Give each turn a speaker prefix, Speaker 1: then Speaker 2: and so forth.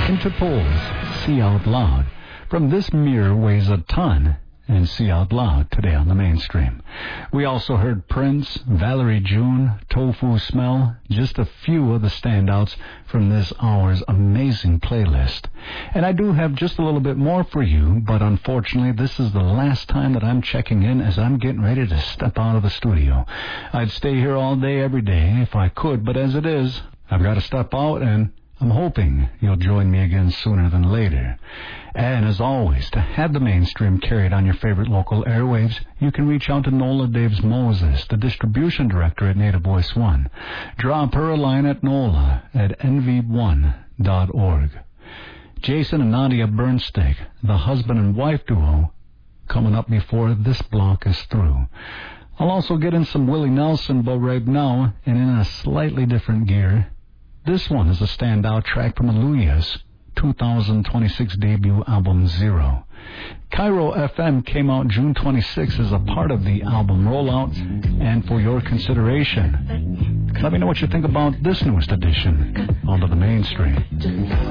Speaker 1: Interpol's See Out Loud. From This Mirror Weighs a Ton and See Out Loud today on the mainstream. We also heard Prince, Valerie June, Tofu Smell, just a few of the standouts from this hour's amazing playlist. And I do have just a little bit more for you, but unfortunately this is the last time that I'm checking in as I'm getting ready to step out of the studio. I'd stay here all day every day if I could, but as it is, I've got to step out, and I'm hoping you'll join me again sooner than later. And as always, to have the mainstream carried on your favorite local airwaves, you can reach out to Nola Daves Moses, the distribution director at Native Voice One. Drop her a line at nola@nv1.org. Jason and Nadia Bernstein, the husband and wife duo, coming up before this block is through. I'll also get in some Willie Nelson, but right now, and in a slightly different gear, this one is a standout track from Aaliyah's 2026 debut album, Zero. Cairo FM came out June 26 as a part of the album rollout, and for your consideration, let me know what you think about this newest edition onto the mainstream.